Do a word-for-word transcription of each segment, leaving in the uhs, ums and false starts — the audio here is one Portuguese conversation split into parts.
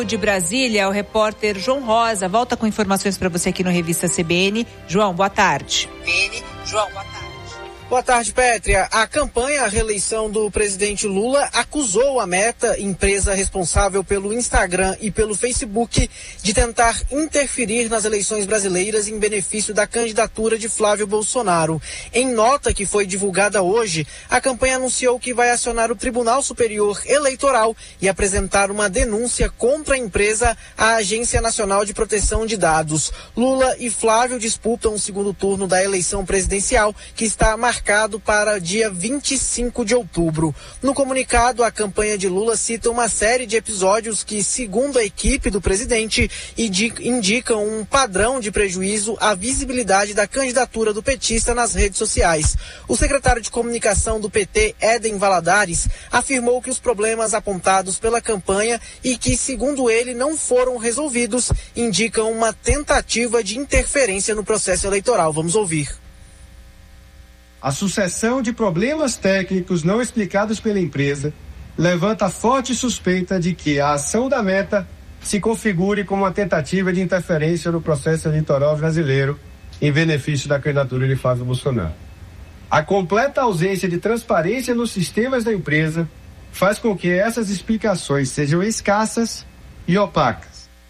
De Brasília, o repórter João Rosa volta com informações para você aqui no Revista C B N. João, boa tarde. C B N, João, boa tarde. Boa tarde, Pétria. A campanha à reeleição do presidente Lula acusou a Meta, empresa responsável pelo Instagram e pelo Facebook, de tentar interferir nas eleições brasileiras em benefício da candidatura de Flávio Bolsonaro. Em nota que foi divulgada hoje, a campanha anunciou que vai acionar o Tribunal Superior Eleitoral e apresentar uma denúncia contra a empresa à Agência Nacional de Proteção de Dados. Lula e Flávio disputam o segundo turno da eleição presidencial, que está marcado para dia vinte e cinco de outubro. No comunicado, a campanha de Lula cita uma série de episódios que, segundo a equipe do presidente, indicam um padrão de prejuízo à visibilidade da candidatura do petista nas redes sociais. O secretário de comunicação do P T, Éden Valadares, afirmou que os problemas apontados pela campanha e que, segundo ele, não foram resolvidos, indicam uma tentativa de interferência no processo eleitoral. Vamos ouvir. A sucessão de problemas técnicos não explicados pela empresa levanta forte suspeita de que a ação da Meta se configure como uma tentativa de interferência no processo eleitoral brasileiro em benefício da candidatura de Flávio Bolsonaro. A completa ausência de transparência nos sistemas da empresa faz com que essas explicações sejam escassas e opacas.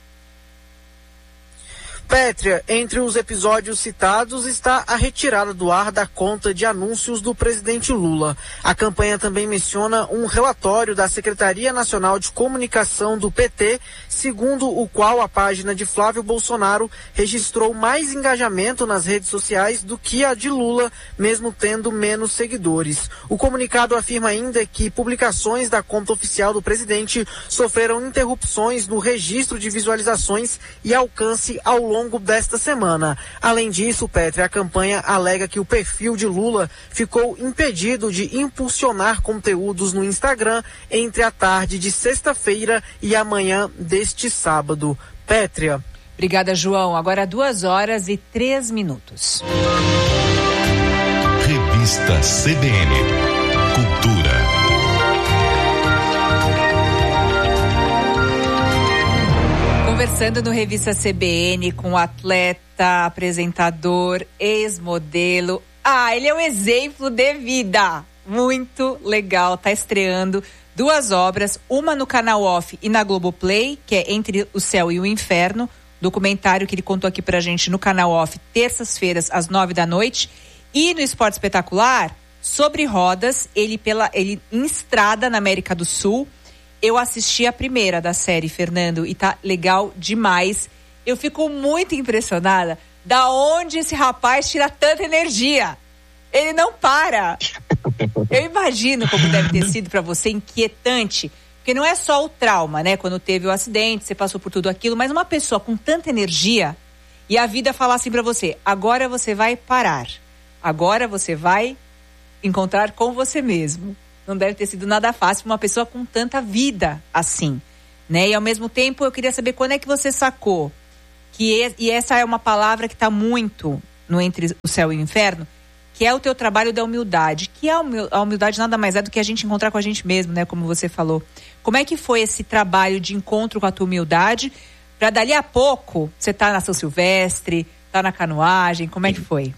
Pétria, entre os episódios citados está a retirada do ar da conta de anúncios do presidente Lula. A campanha também menciona um relatório da Secretaria Nacional de Comunicação do P T, segundo o qual a página de Flávio Bolsonaro registrou mais engajamento nas redes sociais do que a de Lula, mesmo tendo menos seguidores. O comunicado afirma ainda que publicações da conta oficial do presidente sofreram interrupções no registro de visualizações e alcance ao longo longo desta semana. Além disso, Pétria, a campanha alega que o perfil de Lula ficou impedido de impulsionar conteúdos no Instagram entre a tarde de sexta-feira e a manhã deste sábado. Pétria. Obrigada, João. Agora duas horas e três minutos. Revista C B N. Cultura. Conversando no Revista C B N com o atleta, apresentador, ex-modelo. Ah, ele é um exemplo de vida. Muito legal. Tá estreando duas obras, uma no Canal Off e na Globoplay, que é Entre o Céu e o Inferno, documentário que ele contou aqui pra gente no Canal Off, terças-feiras, às nove da noite. E no Esporte Espetacular, sobre rodas, ele, pela, ele em estrada na América do Sul. Eu assisti a primeira da série, Fernando, e tá legal demais. Eu fico muito impressionada da onde esse rapaz tira tanta energia. Ele não para. Eu imagino como deve ter sido para você inquietante, porque não é só o trauma, né? Quando teve o acidente, você passou por tudo aquilo, mas uma pessoa com tanta energia e a vida falar assim para você: agora você vai parar. Agora você vai encontrar com você mesmo. Não deve ter sido nada fácil para uma pessoa com tanta vida assim, né? E ao mesmo tempo eu queria saber quando é que você sacou que e essa é uma palavra que está muito no Entre o Céu e o Inferno, que é o teu trabalho da humildade, que a humildade nada mais é do que a gente encontrar com a gente mesmo, né? Como você falou. Como é que foi esse trabalho de encontro com a tua humildade para dali a pouco você tá na São Silvestre, tá na canoagem, como é que foi?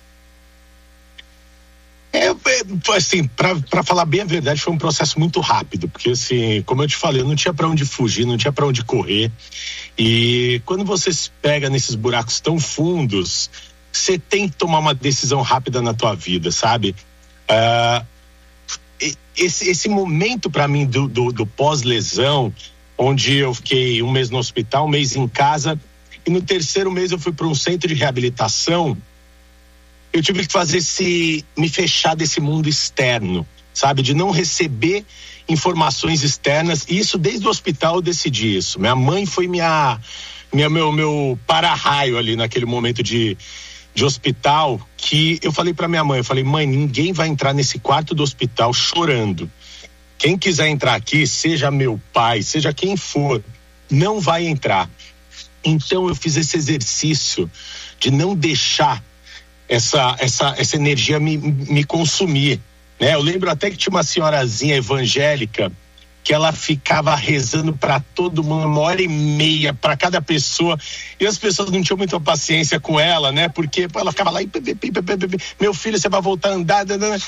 É, assim, para falar bem a verdade, foi um processo muito rápido, porque assim, como eu te falei, eu não tinha para onde fugir, não tinha para onde correr, e quando você se pega nesses buracos tão fundos, você tem que tomar uma decisão rápida na tua vida, sabe? Uh, esse, esse momento para mim do, do, do pós-lesão, onde eu fiquei um mês no hospital, um mês em casa, e no terceiro mês eu fui para um centro de reabilitação. Eu tive que fazer esse, me fechar desse mundo externo, sabe? De não receber informações externas. E isso desde o hospital eu decidi isso. Minha mãe foi minha, minha meu, meu para-raio ali naquele momento de, de hospital, que eu falei pra minha mãe, eu falei: mãe, ninguém vai entrar nesse quarto do hospital chorando. Quem quiser entrar aqui, seja meu pai, seja quem for, não vai entrar. Então eu fiz esse exercício de não deixar essa, essa, essa energia me, me consumir, né? Eu lembro até que tinha uma senhorazinha evangélica que ela ficava rezando para todo mundo, uma hora e meia para cada pessoa, e as pessoas não tinham muita paciência com ela, né? Porque ela ficava lá e meu filho, você vai voltar a andar,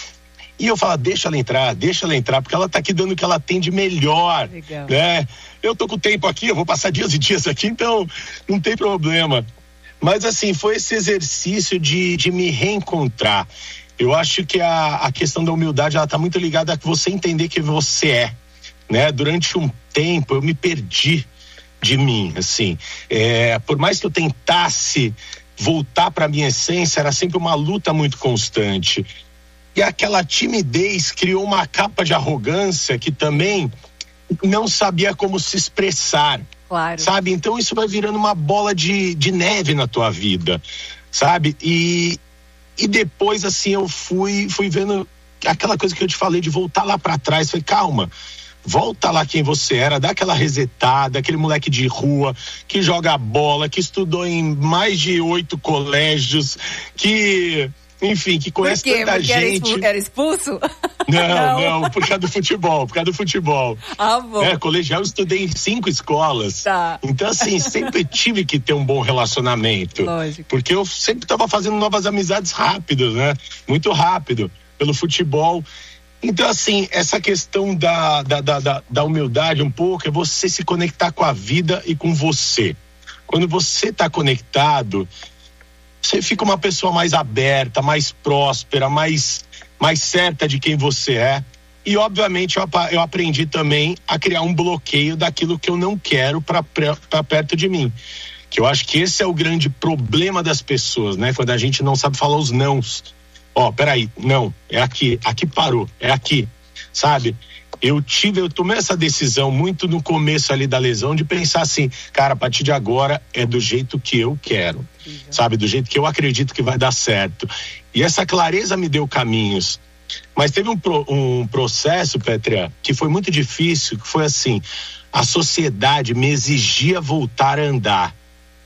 e eu falava, deixa ela entrar, deixa ela entrar, porque ela tá aqui dando o que ela tem de melhor. Legal. Né? Eu tô com o tempo aqui, eu vou passar dias e dias aqui, então não tem problema. Mas assim, foi esse exercício de, de me reencontrar. Eu acho que a, a questão da humildade, ela tá muito ligada a você entender que você é, né? Durante um tempo eu me perdi de mim, assim, é, por mais que eu tentasse voltar para minha essência, era sempre uma luta muito constante. E aquela timidez criou uma capa de arrogância que também não sabia como se expressar. Claro. Sabe? Então isso vai virando uma bola de, de neve na tua vida, sabe? E, e depois, assim, eu fui, fui vendo aquela coisa que eu te falei de voltar lá para trás. Falei, calma, volta lá quem você era, dá aquela resetada, aquele moleque de rua que joga bola, que estudou em mais de oito colégios, que... Enfim, que conhece por quê? tanta Porque gente. Era expulso? Não, não, não, por causa do futebol, por causa do futebol. Ah, bom. É, colegial eu estudei em cinco escolas. Tá. Então, assim, sempre tive que ter um bom relacionamento. Lógico. Porque eu sempre estava fazendo novas amizades rápido, né? Muito rápido, pelo futebol. Então, assim, essa questão da, da, da, da, da humildade um pouco é você se conectar com a vida e com você. Quando você está conectado, você fica uma pessoa mais aberta, mais próspera, mais, mais certa de quem você é. E, obviamente, eu, eu aprendi também a criar um bloqueio daquilo que eu não quero para perto de mim. Que eu acho que esse é o grande problema das pessoas, né? Quando a gente não sabe falar os nãos. Ó, oh, peraí, não, é aqui, aqui parou, é aqui, sabe? Eu tive, eu tomei essa decisão muito no começo ali da lesão de pensar assim, cara, a partir de agora é do jeito que eu quero, uhum. Sabe? Do jeito que eu acredito que vai dar certo. E essa clareza me deu caminhos. Mas teve um, pro, um processo, Pétria, que foi muito difícil, que foi assim, a sociedade me exigia voltar a andar.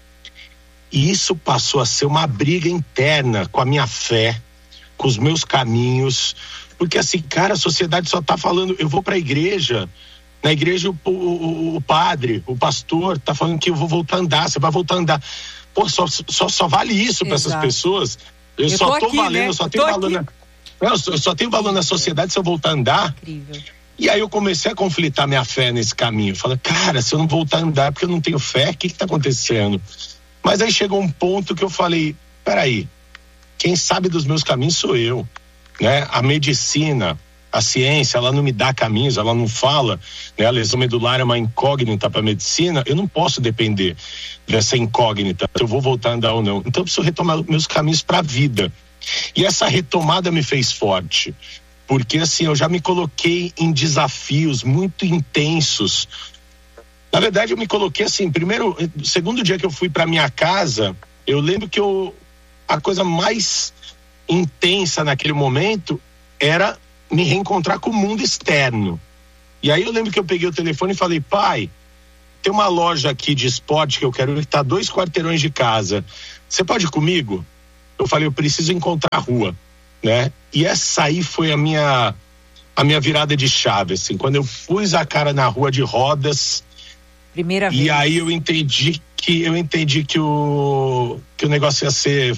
E isso passou a ser uma briga interna com a minha fé, com os meus caminhos. Porque assim, cara, a sociedade só tá falando, eu vou pra igreja, na igreja o, o, o padre, o pastor tá falando que eu vou voltar a andar, você vai voltar a andar. Pô, só, só, só vale isso para essas pessoas. Eu, eu só tô, tô valendo, né? eu só tenho tô valor na, eu, só, eu só tenho valor na sociedade se eu voltar a andar. Incrível. E aí eu comecei a conflitar minha fé nesse caminho. Falei, cara, se eu não voltar a andar é porque eu não tenho fé, o que que tá acontecendo? Mas aí chegou um ponto que eu falei, peraí, quem sabe dos meus caminhos sou eu. Né? A medicina, a ciência, ela não me dá caminhos, ela não fala, né? A lesão medular é uma incógnita para a medicina, eu não posso depender dessa incógnita, se eu vou voltar a andar ou não. Então eu preciso retomar meus caminhos para a vida. E essa retomada me fez forte, porque assim, eu já me coloquei em desafios muito intensos. Na verdade, eu me coloquei assim, primeiro, segundo dia que eu fui para minha casa, eu lembro que eu, a coisa mais intensa naquele momento era me reencontrar com o mundo externo. E aí eu lembro que eu peguei o telefone e falei, pai, tem uma loja aqui de esporte que eu quero ir, que tá dois quarteirões de casa, você pode ir comigo? Eu falei, eu preciso encontrar a rua, né? E essa aí foi a minha a minha virada de chave, assim, quando eu pus a cara na rua de rodas, primeira vez. E aí eu entendi que eu entendi que o que o negócio ia ser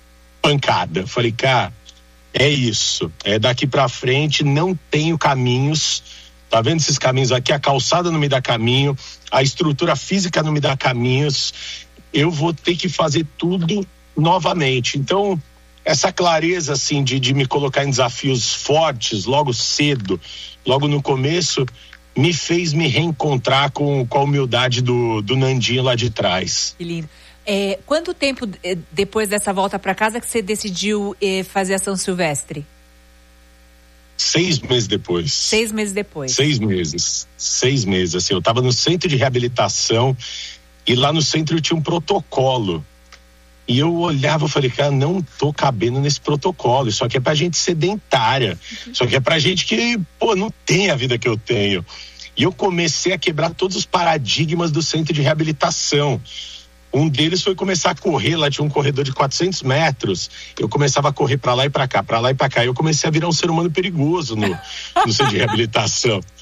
pancada. Falei, cara, é isso, é daqui pra frente, não tenho caminhos, tá vendo esses caminhos aqui? A calçada não me dá caminho, a estrutura física não me dá caminhos, eu vou ter que fazer tudo novamente. Então, essa clareza, assim, de, de me colocar em desafios fortes, logo cedo, logo no começo, me fez me reencontrar com, com a humildade do, do Nandinho lá de trás. Que lindo. É, quanto tempo depois dessa volta para casa que você decidiu eh, fazer a São Silvestre? Seis meses depois. Seis meses depois. Seis meses. Seis meses, assim, eu estava no centro de reabilitação e lá no centro eu tinha um protocolo. E eu olhava e falei, cara, não tô cabendo nesse protocolo, isso aqui é pra gente sedentária, uhum. Isso aqui é pra gente que, pô, não tem a vida que eu tenho. E eu comecei a quebrar todos os paradigmas do centro de reabilitação. Um deles foi começar a correr, lá tinha um corredor de quatrocentos metros, eu começava a correr pra lá e pra cá, pra lá e pra cá, e eu comecei a virar um ser humano perigoso no, no centro de reabilitação.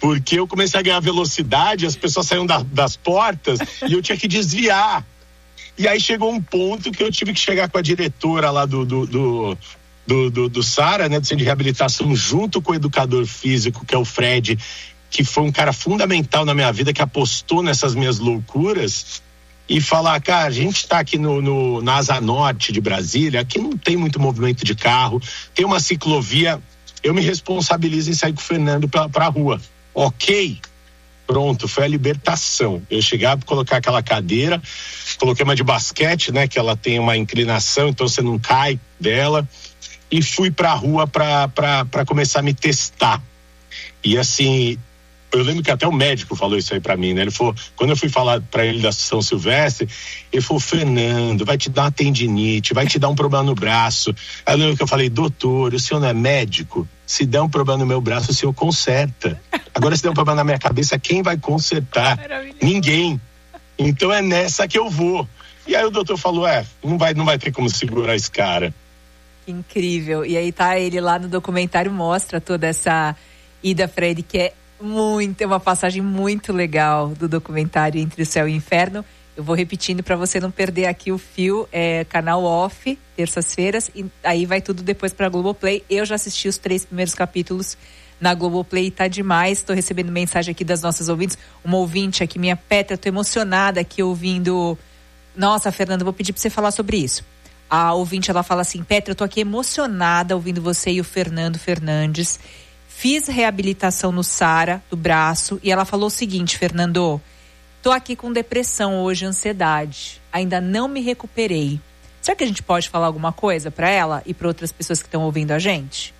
porque eu comecei a ganhar velocidade, as pessoas saíam da, das portas e eu tinha que desviar. E aí chegou um ponto que eu tive que chegar com a diretora lá do do, do, do, do, do Sara, né, do Centro de Reabilitação, junto com o educador físico, que é o Fred, que foi um cara fundamental na minha vida, que apostou nessas minhas loucuras, e falar, cara, a gente tá aqui no, no, na Asa Norte de Brasília, aqui não tem muito movimento de carro, tem uma ciclovia, eu me responsabilizo em sair com o Fernando pra, pra rua. Ok? Pronto, foi a libertação. Eu chegava, colocar aquela cadeira, coloquei uma de basquete, né, que ela tem uma inclinação, então você não cai dela, e fui pra rua pra, pra, pra começar a me testar. E assim, eu lembro que até o médico falou isso aí pra mim, né? Ele falou, quando eu fui falar pra ele da São Silvestre, ele falou, Fernando, vai te dar uma tendinite, vai te dar um problema no braço. Aí eu lembro que eu falei, doutor, o senhor não é médico? Se der um problema no meu braço, o senhor conserta. Agora, se der um problema na minha cabeça, quem vai consertar? Ninguém. Então é nessa que eu vou. E aí o doutor falou, é, não vai, não vai ter como segurar esse cara. Que incrível. E aí tá ele lá no documentário, mostra toda essa ida, Fred, que é muito, é uma passagem muito legal do documentário Entre o Céu e o Inferno. Eu vou repetindo para você não perder aqui o fio, é canal off, terças-feiras, e aí vai tudo depois pra Globoplay. Eu já assisti os três primeiros capítulos na Globoplay, tá demais. Tô recebendo mensagem aqui das nossas ouvintes, uma ouvinte aqui, minha Petra, tô emocionada aqui ouvindo. Nossa, Fernanda, vou pedir pra você falar sobre isso. A ouvinte, ela fala assim, Petra, eu tô aqui emocionada ouvindo você e o Fernando Fernandes. Fiz reabilitação no Sara, do braço, e ela falou o seguinte, Fernando, tô aqui com depressão hoje, ansiedade, ainda não me recuperei. Será que a gente pode falar alguma coisa para ela e para outras pessoas que estão ouvindo a gente?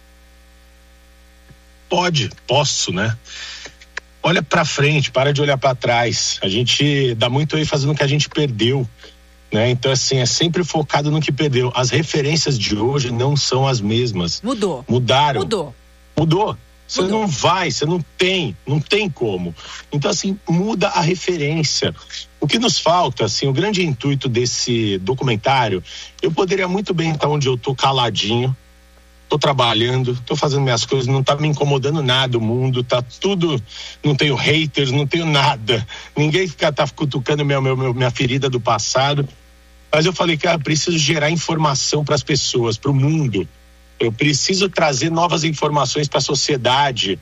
Pode, posso, né? Olha para frente, para de olhar para trás. A gente dá muito aí fazendo o que a gente perdeu, né? Então assim, é sempre focado no que perdeu. As referências de hoje não são as mesmas. Mudou. Mudaram. Mudou. Mudou. Você Mudou. não vai, você não tem, não tem como. Então, assim, muda a referência. O que nos falta, assim, o grande intuito desse documentário, eu poderia muito bem estar onde eu tô caladinho, tô trabalhando, tô fazendo minhas coisas, não tá me incomodando nada o mundo, tá tudo, não tenho haters, não tenho nada. Ninguém fica, tá cutucando minha, minha, minha ferida do passado. Mas eu falei, cara, preciso gerar informação para as pessoas, para o mundo. Eu preciso trazer novas informações para a sociedade,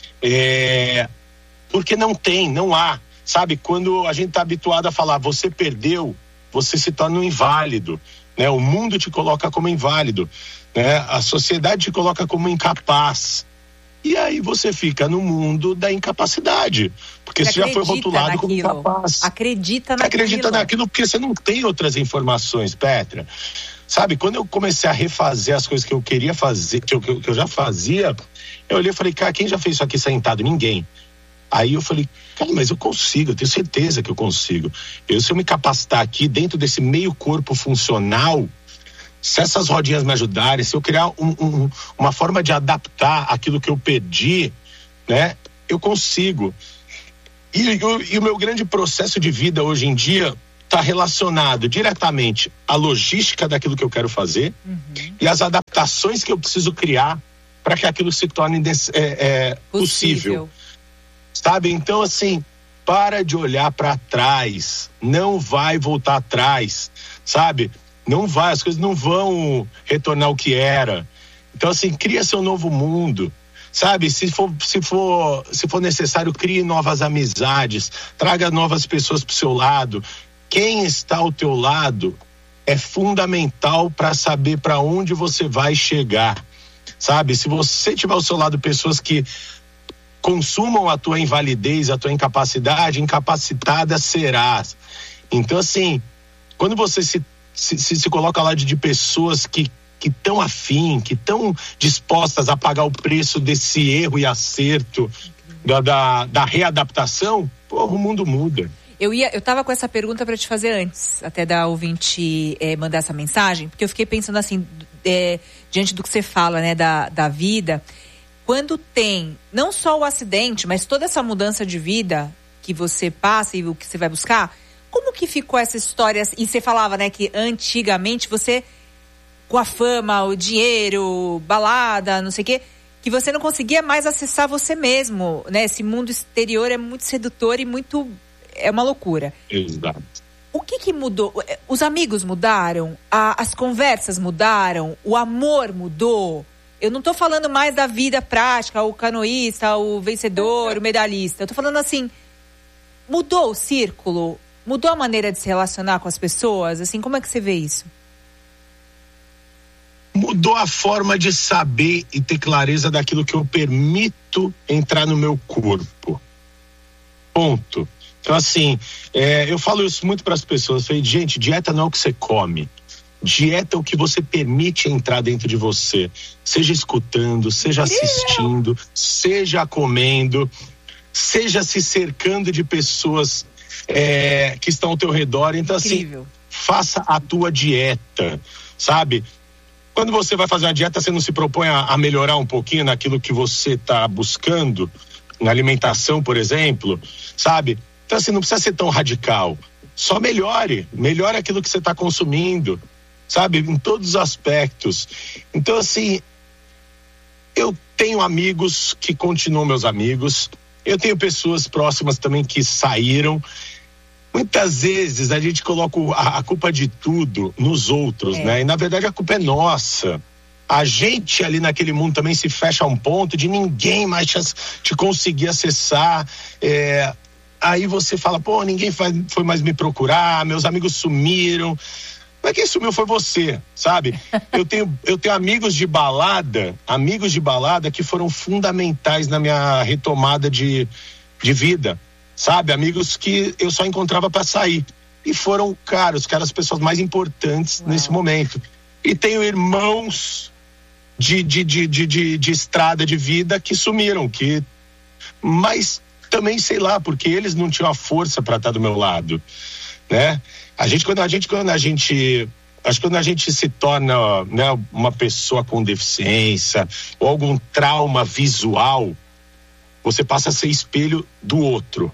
é, porque não tem, não há, sabe? Quando a gente está habituado a falar, você perdeu, você se torna um inválido, né? O mundo te coloca como inválido, né? A sociedade te coloca como incapaz. E aí você fica no mundo da incapacidade, porque você, você já foi rotulado naquilo, como incapaz. Acredita naquilo. Acredita naquilo porque você não tem outras informações, Petra. Sabe, quando eu comecei a refazer as coisas que eu queria fazer, que eu, que eu já fazia, eu olhei e falei, cara, quem já fez isso aqui sentado? Ninguém. Aí eu falei, cara, mas eu consigo, eu tenho certeza que eu consigo. Eu, se eu me capacitar aqui dentro desse meio corpo funcional, se essas rodinhas me ajudarem, se eu criar um, um, uma forma de adaptar aquilo que eu perdi, né, eu consigo. E, e, e o meu grande processo de vida hoje em dia está relacionado diretamente à logística daquilo que eu quero fazer, uhum, e às adaptações que eu preciso criar para que aquilo se torne é, é, possível. possível. Sabe? Então, assim, para de olhar para trás, não vai voltar atrás, sabe? Não vai, as coisas não vão retornar ao que era. Então, assim, cria seu novo mundo, sabe? Se for, se for, se for necessário, crie novas amizades, traga novas pessoas para o seu lado. Quem está ao teu lado é fundamental para saber para onde você vai chegar, sabe? Se você tiver ao seu lado pessoas que consumam a tua invalidez, a tua incapacidade, incapacitada serás. Então, assim, quando você se, se, se coloca ao lado de pessoas que que estão afim, que estão dispostas a pagar o preço desse erro e acerto da, da, da readaptação, porra, o mundo muda. Eu ia, eu tava com essa pergunta para te fazer antes, até da ouvinte é, mandar essa mensagem, porque eu fiquei pensando assim, é, diante do que você fala, né, da, da vida, quando tem não só o acidente, mas toda essa mudança de vida que você passa e o que você vai buscar, como que ficou essa história? E você falava, né, que antigamente você, com a fama, o dinheiro, balada, não sei o quê, que você não conseguia mais acessar você mesmo, né? Esse mundo exterior é muito sedutor e muito... é uma loucura. Exato. O que que mudou? Os amigos mudaram? A, as conversas mudaram? O amor mudou? Eu não tô falando mais da vida prática, o canoísta, o vencedor, o medalhista. Eu tô falando assim, mudou o círculo? Mudou a maneira de se relacionar com as pessoas? Assim, como é que você vê isso? Mudou a forma de saber e ter clareza daquilo que eu permito entrar no meu corpo. Ponto. Então, assim, é, eu falo isso muito para as pessoas. Eu falei, gente, dieta não é o que você come. Dieta é o que você permite entrar dentro de você. Seja escutando, seja assistindo, seja comendo, seja se cercando de pessoas é, que estão ao teu redor. Então, Incrível. assim, faça a tua dieta, sabe? Quando você vai fazer uma dieta, você não se propõe a, a melhorar um pouquinho naquilo que você está buscando, na alimentação, por exemplo, sabe? Então, assim, não precisa ser tão radical. Só melhore, melhore aquilo que você está consumindo, sabe? Em todos os aspectos. Então, assim, eu tenho amigos que continuam meus amigos, eu tenho pessoas próximas também que saíram. Muitas vezes a gente coloca a, a culpa de tudo nos outros, é. né? E na verdade a culpa é nossa. A gente ali naquele mundo também se fecha a um ponto de ninguém mais te, te conseguir acessar. É, aí você fala, pô, ninguém foi, foi mais me procurar, meus amigos sumiram. Mas quem sumiu foi você, sabe? Eu tenho, eu tenho amigos de balada, amigos de balada que foram fundamentais na minha retomada de, de vida. Sabe, amigos que eu só encontrava para sair. E foram, cara, os caras, as pessoas mais importantes Uau. nesse momento. E tenho irmãos de, de, de, de, de, de estrada de vida que sumiram, que... mas também, sei lá, porque eles não tinham a força para estar do meu lado, né? A gente, quando a gente, quando a gente... Acho que quando a gente se torna, né, uma pessoa com deficiência ou algum trauma visual, você passa a ser espelho do outro.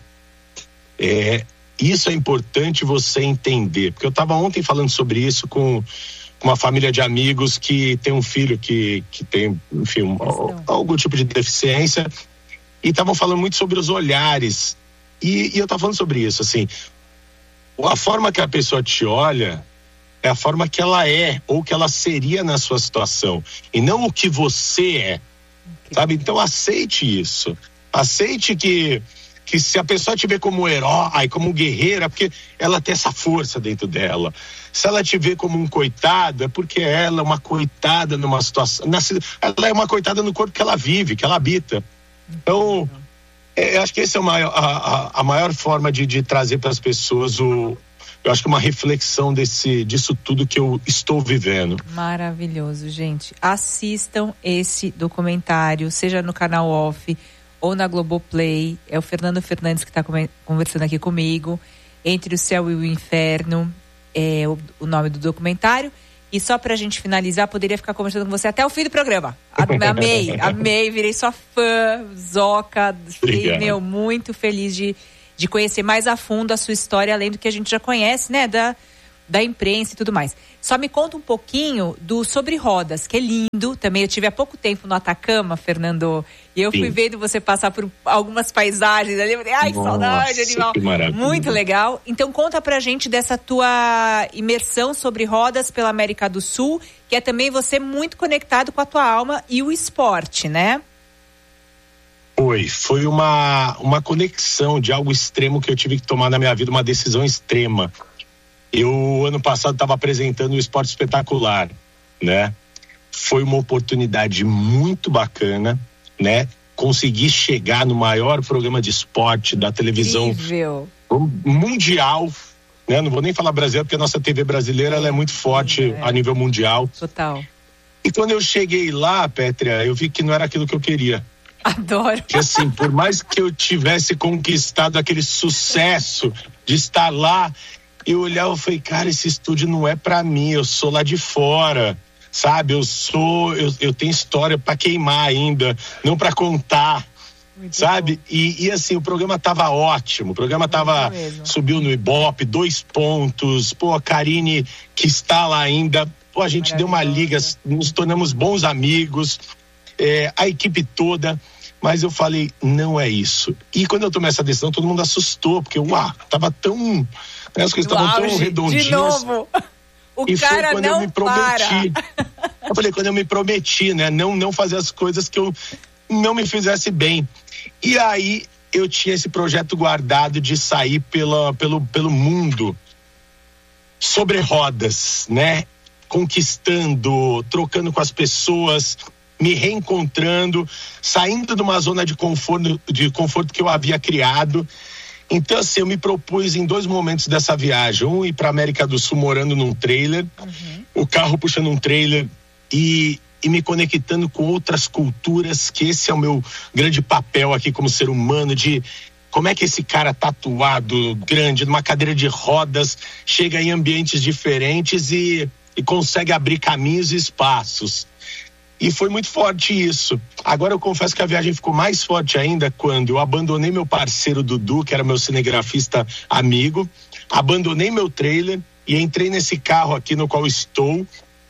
É, isso é importante você entender, porque eu estava ontem falando sobre isso com uma família de amigos que tem um filho que, que tem, enfim, um, algum tipo de deficiência, e estavam falando muito sobre os olhares, e, e eu estava falando sobre isso, assim, a forma que a pessoa te olha é a forma que ela é, ou que ela seria na sua situação, e não o que você é, sabe? Então aceite isso, aceite que que se a pessoa te vê como herói, como guerreira, porque ela tem essa força dentro dela. Se ela te vê como um coitado, é porque ela é uma coitada numa situação, ela é uma coitada no corpo que ela vive, que ela habita. Então, é, eu acho que essa é uma, a, a, a maior forma de, de trazer para as pessoas o, eu acho que uma reflexão desse, disso tudo que eu estou vivendo. Maravilhoso, gente. Assistam esse documentário, seja no canal Off ou na Globoplay. É o Fernando Fernandes que está conversando aqui comigo. Entre o Céu e o Inferno é o, o nome do documentário. E só pra gente finalizar, poderia ficar conversando com você até o fim do programa. Amei, amei, virei sua fã, Zoca. Fiquei, meu, muito feliz de, de conhecer mais a fundo a sua história, além do que a gente já conhece, né, da, da imprensa e tudo mais. Só me conta um pouquinho do Sobre Rodas, que é lindo. Também eu tive há pouco tempo no Atacama, Fernando, e eu Sim. fui vendo você passar por algumas paisagens ali. Eu falei, ai, Nossa, saudade, animal. Que maravilha. Muito legal. Então conta pra gente dessa tua imersão sobre rodas pela América do Sul, que é também você muito conectado com a tua alma e o esporte, né? Foi, foi uma, uma conexão de algo extremo que eu tive que tomar na minha vida, uma decisão extrema. Eu, ano passado, estava apresentando o Esporte Espetacular, né? Foi uma oportunidade muito bacana, né? Consegui chegar no maior programa de esporte da televisão Incrível. mundial, né? Não vou nem falar brasileiro, porque a nossa T V brasileira ela é muito forte é. a nível mundial. Total. E quando eu cheguei lá, Pétria, eu vi que não era aquilo que eu queria. Adoro. Que assim, por mais que eu tivesse conquistado aquele sucesso de estar lá, eu olhava e falei, cara, esse estúdio não é pra mim, eu sou lá de fora, sabe? Eu sou, eu, eu tenho história pra queimar ainda, não pra contar, Muito sabe? E, e assim, o programa tava ótimo, o programa tava, subiu no Ibope, dois pontos, pô, a Karine que está lá ainda, pô, a gente deu uma liga, nos tornamos bons amigos, é, a equipe toda, mas eu falei, não é isso. E quando eu tomei essa decisão, todo mundo assustou, porque, uau, tava tão, né, as coisas estavam tão redondinhas. De novo, o e cara foi quando não eu me prometi. para. Eu falei, quando eu me prometi, né, não, não fazer as coisas que eu não me fizesse bem. E aí, eu tinha esse projeto guardado de sair pela, pelo, pelo mundo sobre rodas, né? Conquistando, trocando com as pessoas, me reencontrando, saindo de uma zona de conforto, de conforto que eu havia criado. Então, assim, eu me propus em dois momentos dessa viagem. Um, ir para América do Sul morando num trailer, uhum. o carro puxando um trailer e... e me conectando com outras culturas, que esse é o meu grande papel aqui como ser humano, de como é que esse cara tatuado, grande, numa cadeira de rodas, chega em ambientes diferentes e, e consegue abrir caminhos e espaços. E foi muito forte isso. Agora eu confesso que a viagem ficou mais forte ainda quando eu abandonei meu parceiro Dudu, que era meu cinegrafista amigo, abandonei meu trailer e entrei nesse carro aqui no qual estou,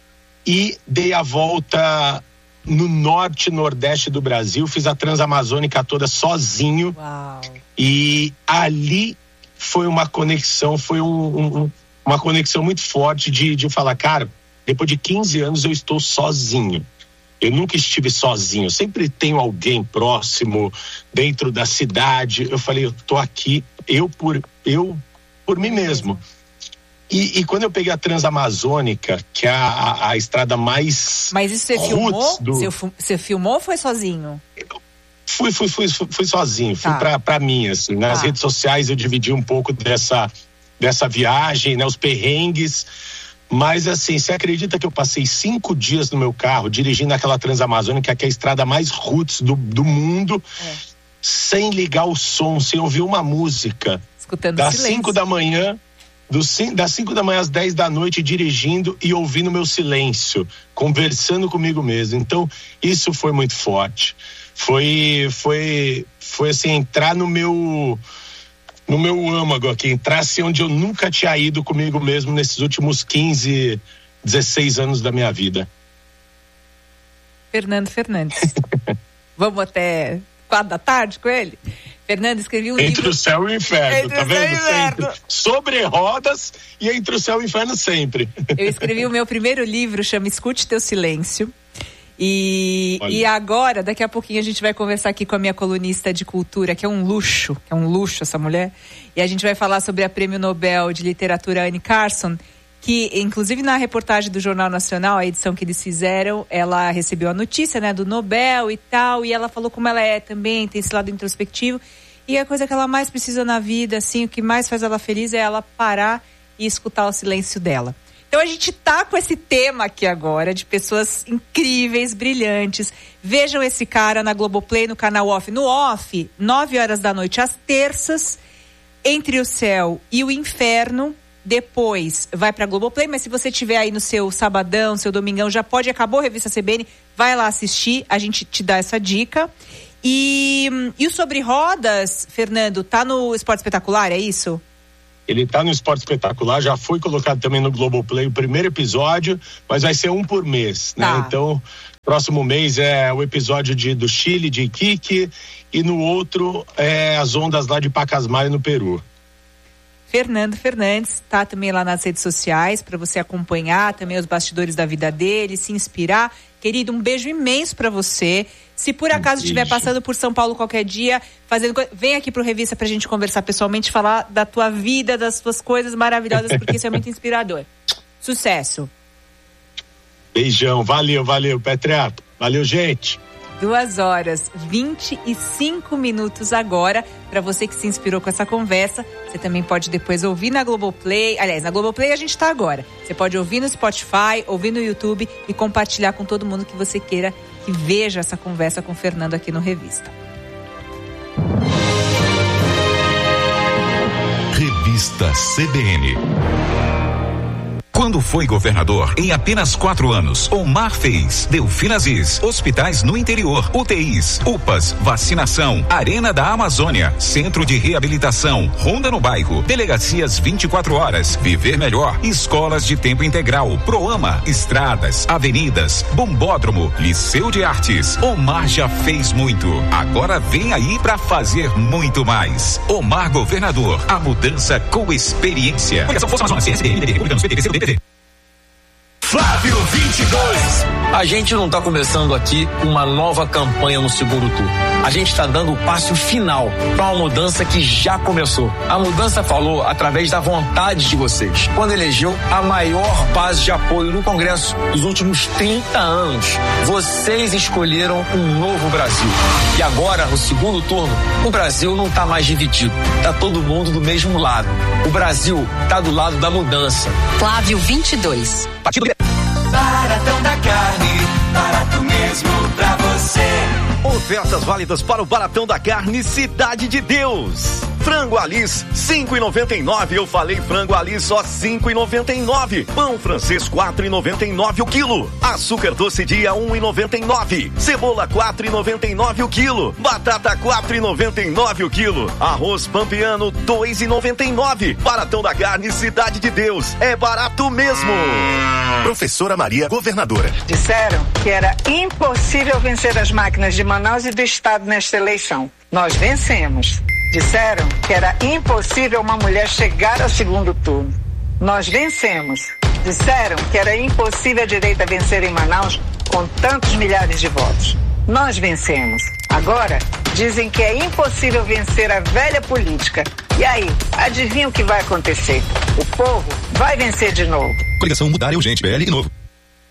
e dei a volta no norte e nordeste do Brasil, fiz a Transamazônica toda sozinho. Uau. E ali foi uma conexão, foi um, um, uma conexão muito forte de, de falar, cara, depois de quinze anos eu estou sozinho. Eu nunca estive sozinho, sempre tenho alguém próximo, dentro da cidade. Eu falei, eu tô aqui, eu por, eu por mim mesmo. E, e quando eu peguei a Transamazônica, que é a, a, a estrada mais... Mas isso você filmou? Do... Você, você filmou ou foi sozinho? Fui, fui, fui, fui, fui sozinho, fui tá. pra, pra mim, assim. Nas tá. redes sociais eu dividi um pouco dessa, dessa viagem, né? Os perrengues. Mas assim, você acredita que eu passei cinco dias no meu carro, dirigindo aquela Transamazônica, que é a estrada mais roots do, do mundo, é. sem ligar o som, sem ouvir uma música. Escutando das silêncio. cinco da manhã... Do, das cinco da manhã às dez da noite, dirigindo e ouvindo meu silêncio, conversando comigo mesmo. Então, isso foi muito forte. Foi, foi, foi assim, entrar no meu, no meu âmago aqui, entrar assim onde eu nunca tinha ido comigo mesmo nesses últimos quinze, dezesseis anos da minha vida. Fernando Fernandes. Vamos até quatro da tarde com ele? Fernando escreveu um Entre livro... o céu e o inferno, entre tá o céu vendo? e o inferno. Sempre. Sobre rodas e entre o céu e o inferno sempre. Eu escrevi o meu primeiro livro, chama Escute Teu Silêncio. E, e agora, daqui a pouquinho, a gente vai conversar aqui com a minha colunista de cultura, que é um luxo, que é um luxo essa mulher. E a gente vai falar sobre a Prêmio Nobel de Literatura Anne Carson, que, inclusive, na reportagem do Jornal Nacional, a edição que eles fizeram, ela recebeu a notícia, né, do Nobel e tal, e ela falou como ela é também, tem esse lado introspectivo, e a coisa que ela mais precisa na vida, assim, o que mais faz ela feliz é ela parar e escutar o silêncio dela. Então a gente tá com esse tema aqui agora, de pessoas incríveis, brilhantes. Vejam esse cara na Globoplay, no canal Off. No Off, nove horas da noite, às terças, Entre o Céu e o Inferno. Depois vai pra Globoplay, mas se você tiver aí no seu sabadão, seu domingão, já pode, acabou a Revista C B N, vai lá assistir, a gente te dá essa dica. E, e o Sobre Rodas, Fernando, tá no Esporte Espetacular, é isso? Ele tá no Esporte Espetacular, já foi colocado também no Globoplay o primeiro episódio, mas vai ser um por mês, né? Tá. Então, próximo mês é o episódio de, do Chile, de Iquique, e no outro é as ondas lá de Pacasmayo, no Peru. Fernando Fernandes, tá também lá nas redes sociais para você acompanhar também os bastidores da vida dele, se inspirar. Querido, um beijo imenso para você. Se por acaso estiver passando por São Paulo qualquer dia, fazendo co... vem aqui pro Revista pra gente conversar pessoalmente, falar da tua vida, das tuas coisas maravilhosas, porque isso é muito inspirador. Sucesso. Beijão, valeu, valeu, Petrea. Valeu, gente. Duas horas, vinte e cinco minutos agora. Para você que se inspirou com essa conversa, você também pode depois ouvir na Globoplay. Aliás, na Globoplay a gente tá agora. Você pode ouvir no Spotify, ouvir no YouTube e compartilhar com todo mundo que você queira que veja essa conversa com o Fernando aqui no Revista. Revista C B N. Quando foi governador, em apenas quatro anos, Omar fez Delfim Aziz, hospitais no interior, U T Is, U P As, vacinação, Arena da Amazônia, Centro de Reabilitação, Ronda no Bairro, Delegacias vinte e quatro horas, Viver Melhor, Escolas de Tempo Integral, Proama, Estradas, Avenidas, Bombódromo, Liceu de Artes. Omar já fez muito. Agora vem aí pra fazer muito mais. Omar Governador, a mudança com experiência. Coligação Força Amazônia, C S D, M D B, Republicanos, P T B, C D B, P T. Flávio vinte e dois. A gente não está começando aqui uma nova campanha no segundo turno. A gente está dando o passo final para uma mudança que já começou. A mudança falou através da vontade de vocês, quando elegeu a maior base de apoio no Congresso dos últimos trinta anos. Vocês escolheram um novo Brasil. E agora, no segundo turno, o Brasil não está mais dividido. Está todo mundo do mesmo lado. O Brasil está do lado da mudança. Flávio vinte e dois. Partido Baratão da Carne, barato mesmo pra você. Ofertas válidas para o Baratão da Carne Cidade de Deus. Frango Alice, cinco e noventa e nove. Eu falei frango Alice, só cinco e noventa e nove. Pão francês, quatro e noventa e nove o quilo. Açúcar doce dia, um e noventa e nove. Cebola, quatro e noventa e nove o quilo. Batata, quatro e noventa e nove o quilo. Arroz pampeano, dois e noventa e nove. Baratão da Carne Cidade de Deus. É barato mesmo. Professora Maria, governadora. Disseram que era impossível vencer as máquinas de Manaus e do Estado nesta eleição. Nós vencemos. Disseram que era impossível uma mulher chegar ao segundo turno. Nós vencemos. Disseram que era impossível a direita vencer em Manaus com tantos milhares de votos. Nós vencemos. Agora, dizem que é impossível vencer a velha política. E aí, adivinha o que vai acontecer? O povo vai vencer de novo. Coligação Mudar é Urgente, P L e Novo.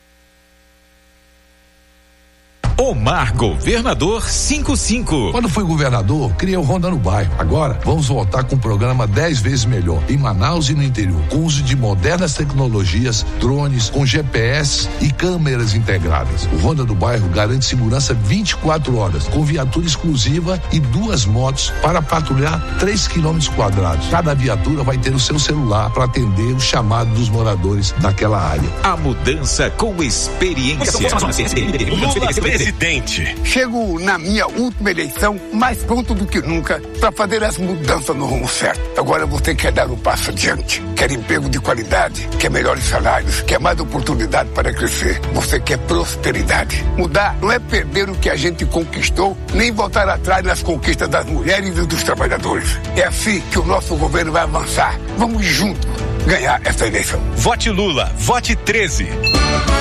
Omar Governador cinquenta e cinco. Quando fui governador, criei o Ronda no Bairro. Agora, vamos voltar com um programa dez vezes melhor, em Manaus e no interior, com uso de modernas tecnologias, drones, com G P S e câmeras integradas. O Ronda do Bairro garante segurança vinte e quatro horas, com viatura exclusiva e duas motos para patrulhar três quilômetros quadrados. Cada viatura vai ter o seu celular para atender o chamado dos moradores daquela área. A mudança com experiência. Lula presidente. Chego na minha última eleição mais pronto do que nunca para fazer as mudanças no rumo certo. Agora você quer dar um passo adiante, quer emprego de qualidade, quer melhores salários, quer mais oportunidade para crescer. Você quer prosperidade. Mudar não é perder o que a gente conquistou, nem voltar atrás nas conquistas das mulheres e dos trabalhadores. É assim que o nosso governo vai avançar. Vamos juntos ganhar essa eleição. Vote Lula, vote treze.